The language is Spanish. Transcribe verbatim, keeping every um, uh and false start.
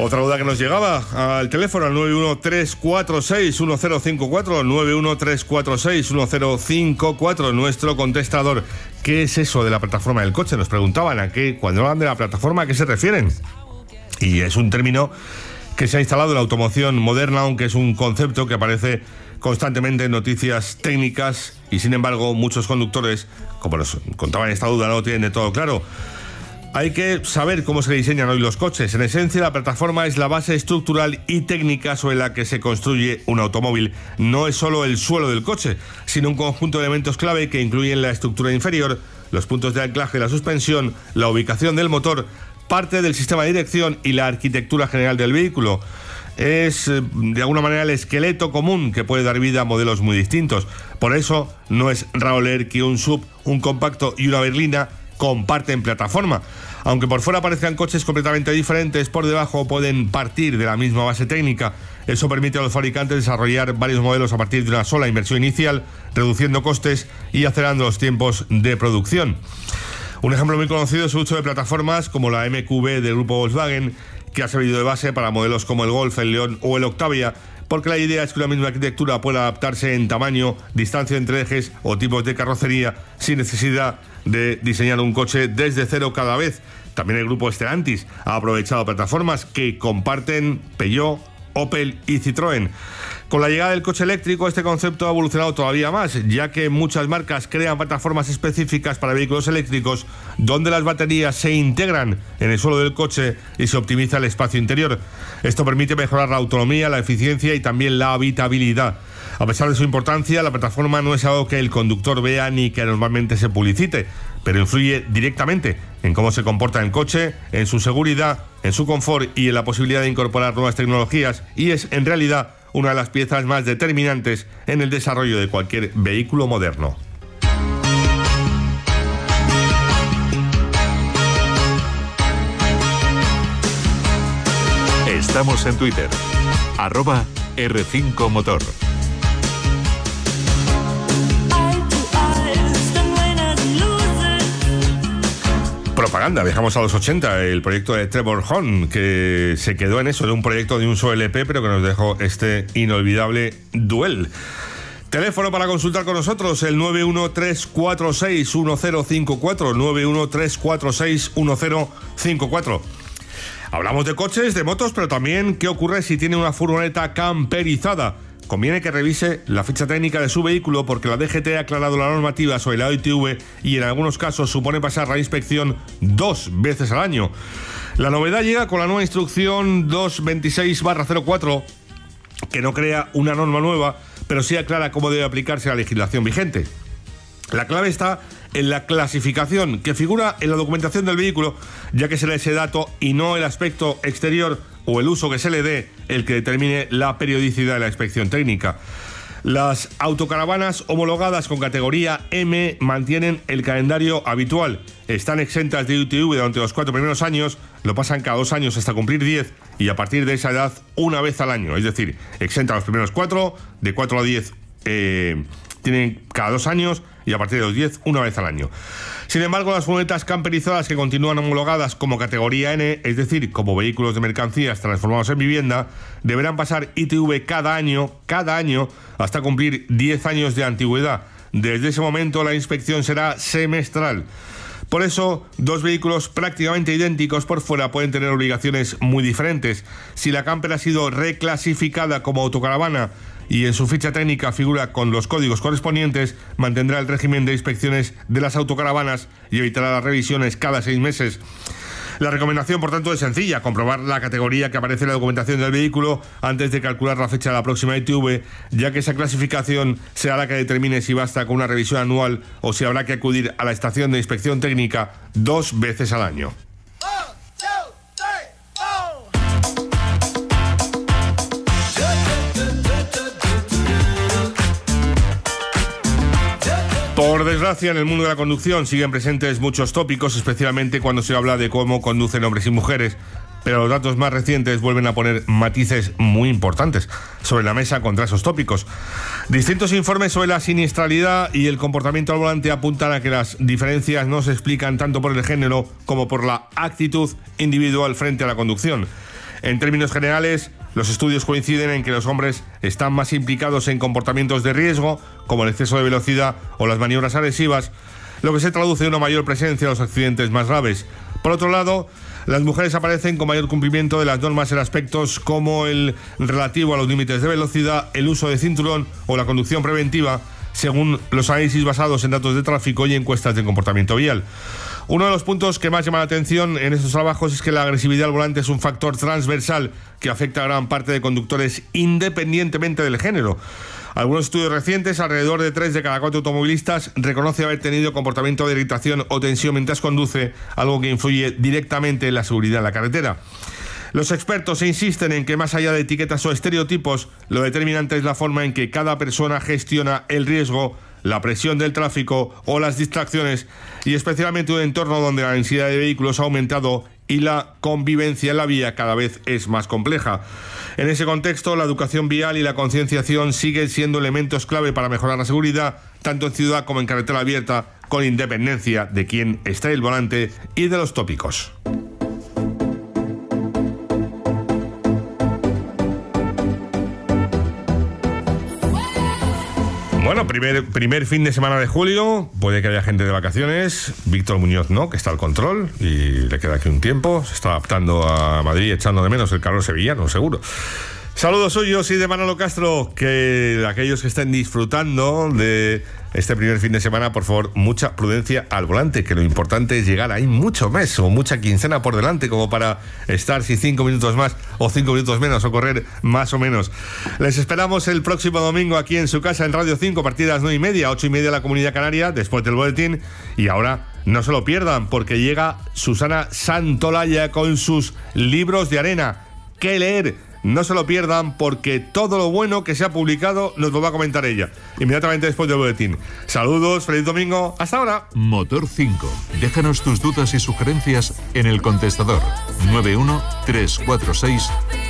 Otra duda que nos llegaba al teléfono, al nueve uno tres cuatro seis uno cero cinco cuatro, nueve uno tres cuatro seis uno cero cinco cuatro, nuestro contestador. ¿Qué es eso de la plataforma del coche? Nos preguntaban a qué, cuando hablan de la plataforma, ¿a qué se refieren? Y es un término que se ha instalado en la automoción moderna, aunque es un concepto que aparece constantemente en noticias técnicas y, sin embargo, muchos conductores, como nos contaban esta duda, no lo tienen de todo claro. Hay que saber cómo se diseñan hoy los coches. En esencia, la plataforma es la base estructural y técnica sobre la que se construye un automóvil. No es solo el suelo del coche, sino un conjunto de elementos clave que incluyen la estructura inferior, los puntos de anclaje de la suspensión, la ubicación del motor, parte del sistema de dirección y la arquitectura general del vehículo. Es, de alguna manera, el esqueleto común que puede dar vida a modelos muy distintos. Por eso, no es raro leer que un sub, un compacto y una berlina comparten plataforma. Aunque por fuera parezcan coches completamente diferentes, por debajo pueden partir de la misma base técnica. Eso permite a los fabricantes desarrollar varios modelos a partir de una sola inversión inicial, reduciendo costes y acelerando los tiempos de producción. Un ejemplo muy conocido es el uso de plataformas como la M Q B del grupo Volkswagen, que ha servido de base para modelos como el Golf, el León o el Octavia, porque la idea es que una misma arquitectura pueda adaptarse en tamaño, distancia entre ejes o tipos de carrocería sin necesidad de diseñar un coche desde cero cada vez. También el grupo Stellantis ha aprovechado plataformas que comparten Peugeot, Opel y Citroën. Con la llegada del coche eléctrico, este concepto ha evolucionado todavía más, ya que muchas marcas crean plataformas específicas para vehículos eléctricos, donde las baterías se integran en el suelo del coche y se optimiza el espacio interior. Esto permite mejorar la autonomía, la eficiencia y también la habitabilidad. A pesar de su importancia, la plataforma no es algo que el conductor vea ni que normalmente se publicite, pero influye directamente en cómo se comporta el coche, en su seguridad, en su confort y en la posibilidad de incorporar nuevas tecnologías, y es en realidad una de las piezas más determinantes en el desarrollo de cualquier vehículo moderno. Estamos en Twitter, arroba erre cinco Motor. Propaganda, viajamos a los ochenta, el proyecto de Trevor Horn, que se quedó en eso, de un proyecto de un solo L P, pero que nos dejó este inolvidable Duel. Teléfono para consultar con nosotros, el nueve uno tres cuatro seis uno cero cinco cuatro, nueve uno tres cuatro seis uno cero cinco cuatro. Hablamos de coches, de motos, pero también qué ocurre si tiene una furgoneta camperizada. Conviene que revise la ficha técnica de su vehículo, porque la D G T ha aclarado la normativa sobre la I T V y en algunos casos supone pasar la inspección dos veces al año. La novedad llega con la nueva instrucción doscientos veintiséis barra cero cuatro, que no crea una norma nueva, pero sí aclara cómo debe aplicarse la legislación vigente. La clave está en la clasificación que figura en la documentación del vehículo, ya que será ese dato y no el aspecto exterior o el uso que se le dé el que determine la periodicidad de la inspección técnica. Las autocaravanas homologadas con categoría M mantienen el calendario habitual. Están exentas de I T V durante los cuatro primeros años, lo pasan cada dos años hasta cumplir diez, y a partir de esa edad una vez al año. Es decir, exenta los primeros cuatro, de cuatro a diez eh, tienen cada dos años, y a partir de los diez una vez al año. Sin embargo, las furgonetas camperizadas que continúan homologadas como categoría N, es decir, como vehículos de mercancías transformados en vivienda, deberán pasar I T V cada año, cada año, hasta cumplir diez años de antigüedad. Desde ese momento la inspección será semestral. Por eso, dos vehículos prácticamente idénticos por fuera pueden tener obligaciones muy diferentes. Si la camper ha sido reclasificada como autocaravana y en su ficha técnica figura con los códigos correspondientes, mantendrá el régimen de inspecciones de las autocaravanas y evitará las revisiones cada seis meses. La recomendación, por tanto, es sencilla: comprobar la categoría que aparece en la documentación del vehículo antes de calcular la fecha de la próxima I T V, ya que esa clasificación será la que determine si basta con una revisión anual o si habrá que acudir a la estación de inspección técnica dos veces al año. Por desgracia, en el mundo de la conducción siguen presentes muchos tópicos, especialmente cuando se habla de cómo conducen hombres y mujeres, pero los datos más recientes vuelven a poner matices muy importantes sobre la mesa contra esos tópicos. Distintos informes sobre la siniestralidad y el comportamiento al volante apuntan a que las diferencias no se explican tanto por el género como por la actitud individual frente a la conducción. En términos generales, los estudios coinciden en que los hombres están más implicados en comportamientos de riesgo, como el exceso de velocidad o las maniobras agresivas, lo que se traduce en una mayor presencia de los accidentes más graves. Por otro lado, las mujeres aparecen con mayor cumplimiento de las normas en aspectos como el relativo a los límites de velocidad, el uso de cinturón o la conducción preventiva, según los análisis basados en datos de tráfico y encuestas de comportamiento vial. Uno de los puntos que más llama la atención en estos trabajos es que la agresividad al volante es un factor transversal que afecta a gran parte de conductores independientemente del género. Algunos estudios recientes, alrededor de tres de cada cuatro automovilistas reconoce haber tenido comportamiento de irritación o tensión mientras conduce, algo que influye directamente en la seguridad en la carretera. Los expertos insisten en que más allá de etiquetas o estereotipos, lo determinante es la forma en que cada persona gestiona el riesgo, la presión del tráfico o las distracciones, y especialmente un entorno donde la densidad de vehículos ha aumentado y la convivencia en la vía cada vez es más compleja. En ese contexto, la educación vial y la concienciación siguen siendo elementos clave para mejorar la seguridad, tanto en ciudad como en carretera abierta, con independencia de quién está al volante y de los tópicos. Bueno, primer, primer fin de semana de julio, puede que haya gente de vacaciones. Víctor Muñoz no, que está al control y le queda aquí un tiempo. Se está adaptando a Madrid, echando de menos el calor sevillano, seguro. Saludos suyos y de Manolo Castro, que aquellos que estén disfrutando de este primer fin de semana, por favor, mucha prudencia al volante, que lo importante es llegar ahí mucho mes o mucha quincena por delante como para estar si cinco minutos más o cinco minutos menos o correr más o menos. Les esperamos el próximo domingo aquí en su casa en Radio cinco a partir de las nueve y media, ocho y media de la Comunidad Canaria, después del boletín. Y ahora no se lo pierdan porque llega Susana Santolaya con sus libros de arena. ¿Qué leer? No se lo pierdan porque todo lo bueno que se ha publicado nos lo va a comentar ella inmediatamente después del boletín. Saludos, feliz domingo, hasta ahora. Motor cinco. Déjanos tus dudas y sugerencias en el contestador nueve uno tres cuatro seis